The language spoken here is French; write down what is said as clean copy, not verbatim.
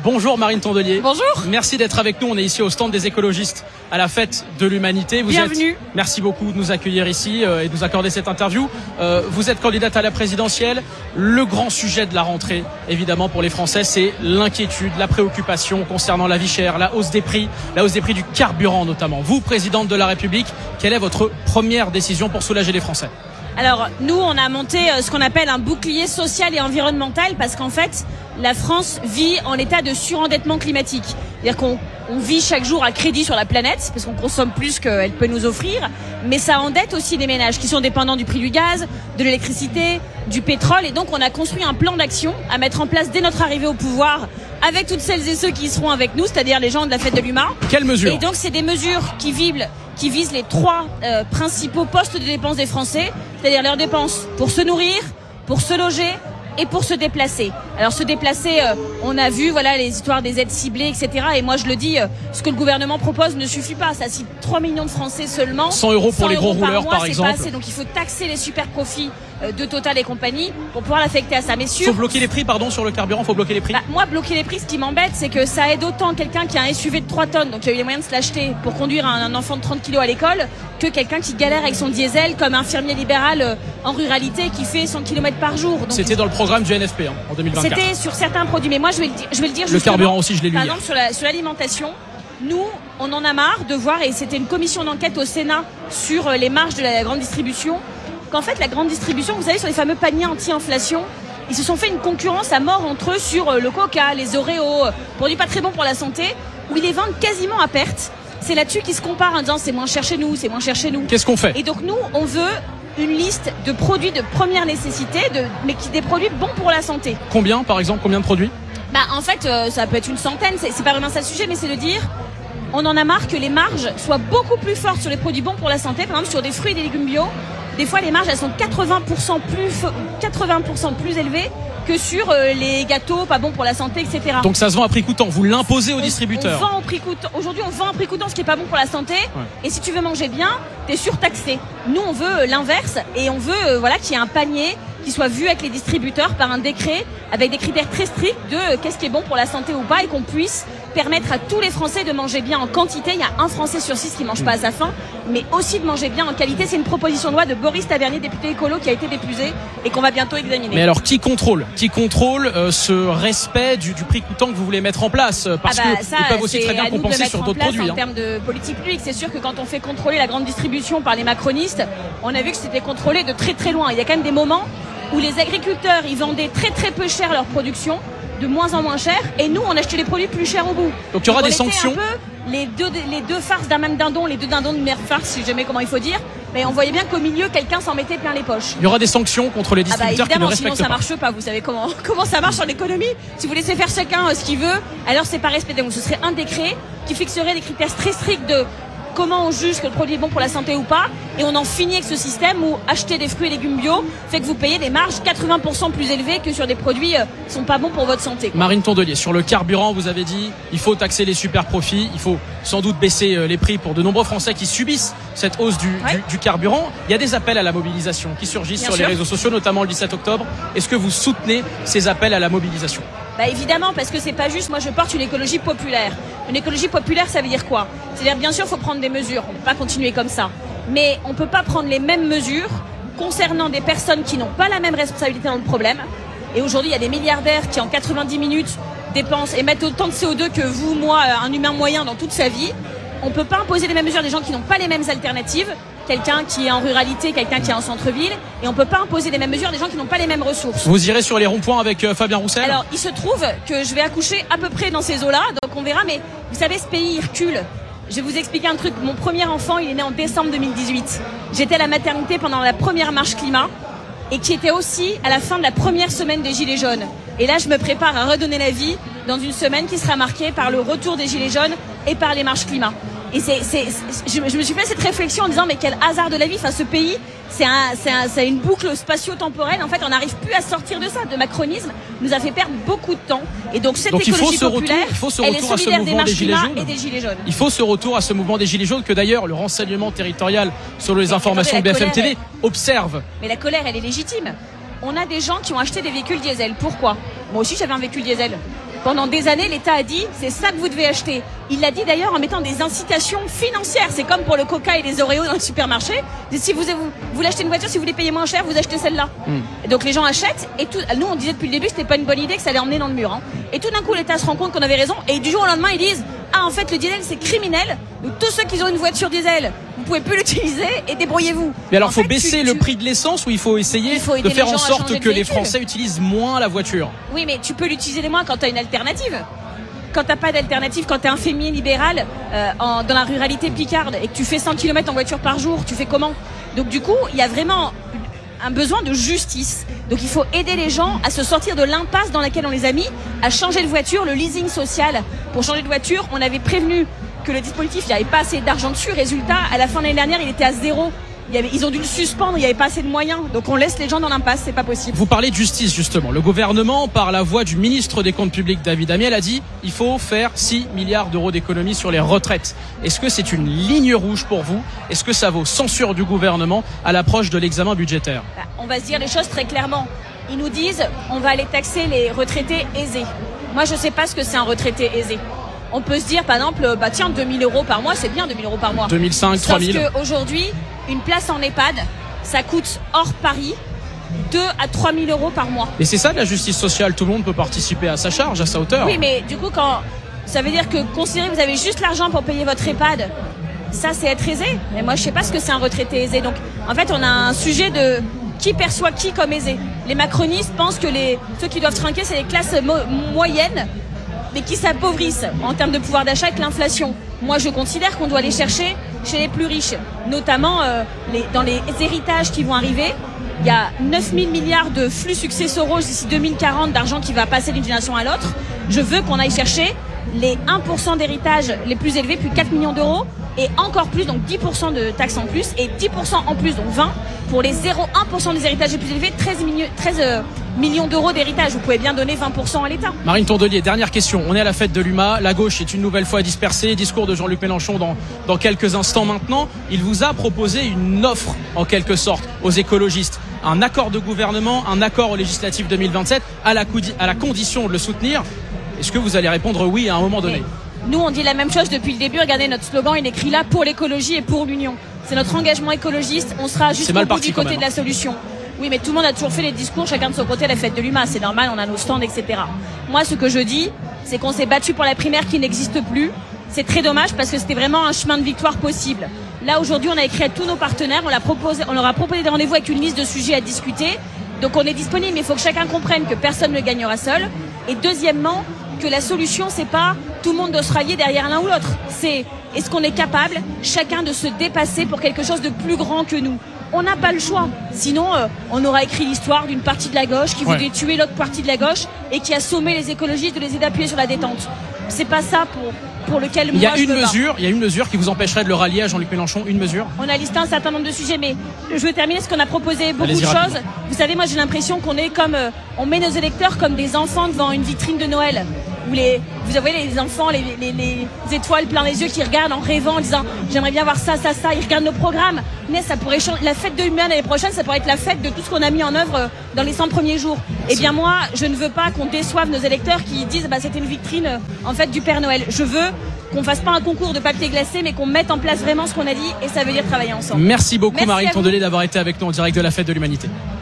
Bonjour Marine Tondelier. Bonjour. Merci d'être avec nous. On est ici au stand des écologistes à la fête de l'humanité. Bienvenue. Merci beaucoup de nous accueillir ici et de nous accorder cette interview. Vous êtes candidate à la présidentielle. Le grand sujet de la rentrée, évidemment pour les Français, c'est l'inquiétude, la préoccupation concernant la vie chère, la hausse des prix du carburant notamment. Vous, présidente de la République, quelle est votre première décision pour soulager les Français ? Alors nous, on a monté ce qu'on appelle un bouclier social et environnemental parce qu'en fait, la France vit en état de surendettement climatique. C'est-à-dire qu'on vit chaque jour à crédit sur la planète parce qu'on consomme plus qu'elle peut nous offrir, mais ça endette aussi des ménages qui sont dépendants du prix du gaz, de l'électricité, du pétrole, et donc on a construit un plan d'action à mettre en place dès notre arrivée au pouvoir avec toutes celles et ceux qui seront avec nous, c'est-à-dire les gens de la fête de l'Humain. Quelles mesures ? Et donc c'est des mesures qui visent les trois principaux postes de dépenses des Français, c'est-à-dire leurs dépenses pour se nourrir, pour se loger et pour se déplacer. Alors se déplacer, on a vu les histoires des aides ciblées, etc. Et moi je le dis, ce que le gouvernement propose ne suffit pas. Ça cible 3 millions de Français seulement. 100 euros pour les gros rouleurs par exemple. C'est pas assez. Donc il faut taxer les super profits de Total et compagnie pour pouvoir l'affecter à ça. Mais faut bloquer les prix, sur le carburant, faut bloquer les prix. Moi, bloquer les prix, ce qui m'embête, c'est que ça aide autant quelqu'un qui a un SUV de 3 tonnes, donc qui a eu les moyens de se l'acheter pour conduire un enfant de 30 kilos à l'école, que quelqu'un qui galère avec son diesel, comme un infirmier libéral en ruralité qui fait 100 km par jour. Donc, c'était dans le programme du NFP en 2024. C'était sur certains produits, mais moi je vais le dire. Le carburant aussi, je l'ai lu. Par exemple, sur l'alimentation, nous, on en a marre de voir, et c'était une commission d'enquête au Sénat sur les marges de la grande distribution, qu'en fait la grande distribution, vous savez, sur les fameux paniers anti-inflation, ils se sont fait une concurrence à mort entre eux sur le Coca, les Oreos, produits pas très bons pour la santé, où ils les vendent quasiment à perte. C'est là-dessus qu'ils se comparent en disant c'est moins cher chez nous, c'est moins cher chez nous. Qu'est-ce qu'on fait ? Et donc nous, on veut une liste de produits de première nécessité, mais des produits bons pour la santé. Combien, par exemple, combien de produits ? En fait, ça peut être une centaine, c'est pas vraiment ça le sujet, mais c'est de dire, on en a marre que les marges soient beaucoup plus fortes sur les produits bons pour la santé, par exemple sur des fruits et des légumes bio. Des fois, les marges, elles sont 80% plus élevées que sur les gâteaux pas bons pour la santé, etc. Donc ça se vend à prix coûtant, vous l'imposez aux distributeurs. On vend au prix coûtant. Aujourd'hui, on vend à prix coûtant ce qui est pas bon pour la santé. Ouais. Et si tu veux manger bien, t'es surtaxé. Nous, on veut l'inverse et on veut qu'il y ait un panier qui soit vu avec les distributeurs par un décret avec des critères très stricts de qu'est-ce qui est bon pour la santé ou pas, et qu'on puisse permettre à tous les Français de manger bien en quantité. Il y a un Français sur 6 qui mange pas à sa faim, mais aussi de manger bien en qualité. C'est une proposition de loi de Boris Tavernier, député écolo, qui a été déposée et qu'on va bientôt examiner. Mais alors, qui contrôle ce respect du prix coûtant que vous voulez mettre en place ? Parce qu'ils peuvent aussi très bien compenser sur d'autres produits. En termes de politique publique, c'est sûr que quand on fait contrôler la grande distribution par les macronistes, on a vu que c'était contrôlé de très très loin. Il y a quand même des moments où les agriculteurs, ils vendaient très très peu cher leur production, de moins en moins cher, et nous on achetait les produits plus chers au bout. Donc il y aura des sanctions. Un peu les deux farces d'un même dindon, les deux dindons de mère farce, si jamais comment il faut dire, mais on voyait bien qu'au milieu quelqu'un s'en mettait plein les poches. Il y aura des sanctions contre les distributeurs qui ne respectent pas. Sinon ça marche pas, vous savez comment ça marche en économie. Si vous laissez faire chacun ce qu'il veut, alors c'est pas respecté. Donc ce serait un décret qui fixerait des critères très stricts de comment on juge que le produit est bon pour la santé ou pas, et on en finit avec ce système où acheter des fruits et légumes bio fait que vous payez des marges 80% plus élevées que sur des produits qui sont pas bons pour votre santé. Marine Tondelier, sur le carburant, vous avez dit il faut taxer les super profits, il faut sans doute baisser les prix pour de nombreux Français qui subissent cette hausse du carburant. Il y a des appels à la mobilisation qui surgissent sur les réseaux sociaux, notamment le 17 octobre. Est-ce que vous soutenez ces appels à la mobilisation ? Évidemment, parce que c'est pas juste. Moi, je porte une écologie populaire. Une écologie populaire, ça veut dire quoi ? C'est-à-dire, bien sûr, il faut prendre des mesures. On peut pas continuer comme ça. Mais on peut pas prendre les mêmes mesures concernant des personnes qui n'ont pas la même responsabilité dans le problème. Et aujourd'hui, il y a des milliardaires qui, en 90 minutes, dépensent, émettent autant de CO2 que vous, moi, un humain moyen dans toute sa vie. On peut pas imposer les mêmes mesures à des gens qui n'ont pas les mêmes alternatives. Quelqu'un qui est en ruralité, quelqu'un qui est en centre-ville, et on peut pas imposer les mêmes mesures à des gens qui n'ont pas les mêmes ressources. Vous irez sur les ronds-points avec Fabien Roussel ? Alors, il se trouve que je vais accoucher à peu près dans ces eaux-là, donc on verra, mais vous savez, ce pays, il recule. Je vais vous expliquer un truc. Mon premier enfant, il est né en décembre 2018. J'étais à la maternité pendant la première marche climat, et qui était aussi à la fin de la première semaine des Gilets jaunes. Et là, je me prépare à redonner la vie dans une semaine qui sera marquée par le retour des Gilets jaunes et par les marches climat. Et je me suis fait cette réflexion en disant mais quel hasard de la vie. Enfin, ce pays, c'est une boucle spatio-temporelle. En fait, on n'arrive plus à sortir de ça. Le macronisme nous a fait perdre beaucoup de temps. Et donc cette écologie populaire, elle est solidaire des marches climat et des Gilets jaunes. Il faut ce retour à ce mouvement des Gilets jaunes que d'ailleurs le renseignement territorial sur les informations de BFM TV observe. Mais la colère, elle est légitime. On a des gens qui ont acheté des véhicules diesel. Pourquoi ? Moi aussi, j'avais un véhicule diesel. Pendant des années, l'État a dit, c'est ça que vous devez acheter. Il l'a dit d'ailleurs en mettant des incitations financières. C'est comme pour le Coca et les Oreos dans le supermarché. Si vous voulez acheter une voiture, si vous voulez payer moins cher, vous achetez celle-là. Et donc les gens achètent. Et nous, on disait depuis le début que c'était pas une bonne idée, que ça allait emmener dans le mur. Hein. Et tout d'un coup, l'État se rend compte qu'on avait raison. Et du jour au lendemain, ils disent, en fait, le diesel, c'est criminel. Donc tous ceux qui ont une voiture diesel, vous pouvez plus l'utiliser et débrouillez-vous. Mais alors, faut baisser le prix de l'essence ou il faut essayer de faire en sorte que les Français utilisent moins la voiture? Oui, mais tu peux l'utiliser moins quand tu as une alternative. Quand t'as pas d'alternative, quand t'es un féminin libéral dans la ruralité picarde et que tu fais 100 km en voiture par jour, tu fais comment? Donc du coup, il y a vraiment un besoin de justice. Donc il faut aider les gens à se sortir de l'impasse dans laquelle on les a mis, à changer de voiture, le leasing social. Pour changer de voiture, on avait prévenu que le dispositif, il n'y avait pas assez d'argent dessus. Résultat, à la fin de l'année dernière, il était à 0. Ils ont dû le suspendre, il n'y avait pas assez de moyens. Donc on laisse les gens dans l'impasse, c'est pas possible. Vous parlez de justice justement. Le gouvernement, par la voix du ministre des Comptes publics David Amiel, a dit il faut faire 6 milliards d'euros d'économies sur les retraites. Est-ce que c'est une ligne rouge pour vous? Est-ce que ça vaut censure du gouvernement à l'approche de l'examen budgétaire? On va se dire les choses très clairement. Ils nous disent on va aller taxer les retraités aisés. Moi je ne sais pas ce que c'est un retraité aisé. On peut se dire par exemple, tiens, 2000 euros par mois, c'est bien 2000 euros par mois. 2005, 3000. Sauf qu'aujourd'hui, une place en EHPAD, ça coûte hors Paris 2 à 3 000 euros par mois. Et c'est ça de la justice sociale, tout le monde peut participer à sa charge, à sa hauteur. Oui, mais du coup, ça veut dire que considérez que vous avez juste l'argent pour payer votre EHPAD, ça c'est être aisé. Mais moi je sais pas ce que c'est un retraité aisé. Donc en fait on a un sujet de qui perçoit qui comme aisé. Les macronistes pensent que ceux qui doivent trinquer c'est les classes moyennes, mais qui s'appauvrissent en termes de pouvoir d'achat avec l'inflation. Moi, je considère qu'on doit aller chercher chez les plus riches, notamment dans les héritages qui vont arriver. Il y a 9 000 milliards de flux successoraux d'ici 2040 d'argent qui va passer d'une génération à l'autre. Je veux qu'on aille chercher les 1% d'héritage les plus élevés, plus 4 millions d'euros, et encore plus, donc 10% de taxes en plus, et 10% en plus, donc 20, pour les 0,1% des héritages les plus élevés, 13 millions d'euros d'héritage. Vous pouvez bien donner 20% à l'État. Marine Tondelier, dernière question. On est à la fête de l'UMA. La gauche est une nouvelle fois dispersée. Discours de Jean-Luc Mélenchon dans quelques instants maintenant. Il vous a proposé une offre, en quelque sorte, aux écologistes. Un accord de gouvernement, un accord au législatif 2027, à la condition de le soutenir. Est-ce que vous allez répondre oui à un moment donné? Nous, on dit la même chose depuis le début. Regardez, notre slogan, il est écrit là pour l'écologie et pour l'union. C'est notre engagement écologiste. On sera jusqu'au bout du côté de la solution. Oui, mais tout le monde a toujours fait les discours, chacun de son côté, à la fête de l'UMA. C'est normal, on a nos stands, etc. Moi, ce que je dis, c'est qu'on s'est battu pour la primaire qui n'existe plus. C'est très dommage parce que c'était vraiment un chemin de victoire possible. Là, aujourd'hui, on a écrit à tous nos partenaires. On leur a proposé des rendez-vous avec une liste de sujets à discuter. Donc, on est disponible, mais il faut que chacun comprenne que personne ne gagnera seul. Et deuxièmement, que la solution, c'est pas tout le monde doit se rallier derrière l'un ou l'autre. C'est est-ce qu'on est capable, chacun, de se dépasser pour quelque chose de plus grand que nous. On n'a pas le choix. Sinon, on aura écrit l'histoire d'une partie de la gauche qui voulait tuer l'autre partie de la gauche et qui a sommé les écologistes de les aider à appuyer sur la détente. C'est pas ça pour lequel moi je veux pas. Il y a une mesure qui vous empêcherait de le rallier à Jean-Luc Mélenchon, une mesure. On a listé un certain nombre de sujets, mais je veux terminer parce qu'on a proposé beaucoup de choses. Vous savez, moi j'ai l'impression qu'on est comme on met nos électeurs comme des enfants devant une vitrine de Noël. Vous voyez les enfants, les étoiles plein les yeux qui regardent en rêvant, en disant j'aimerais bien voir ça. Ils regardent nos programmes. Mais ça pourrait changer. La fête de l'UMA l'année prochaine, ça pourrait être la fête de tout ce qu'on a mis en œuvre dans les 100 premiers jours. Eh bien moi, je ne veux pas qu'on déçoive nos électeurs qui disent c'était une vitrine en fait du Père Noël. Je veux qu'on fasse pas un concours de papier glacé, mais qu'on mette en place vraiment ce qu'on a dit, et ça veut dire travailler ensemble. Merci beaucoup Marine Tondelier d'avoir été avec nous en direct de la fête de l'Humanité.